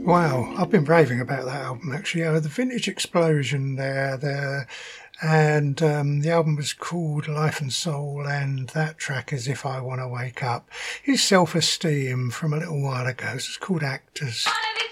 Wow, I've been raving about that album actually. The Vintage Explosion there, and the album was called Life and Soul, and that track is If I Want to Wake Up. His Self Esteem from a little while ago. It's called Actors.